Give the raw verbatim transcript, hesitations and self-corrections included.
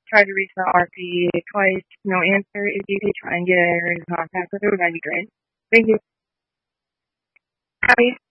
Tried to reach the R P twice, no answer. If you could try and get in contact with her, that'd be great. Thank you. Bye.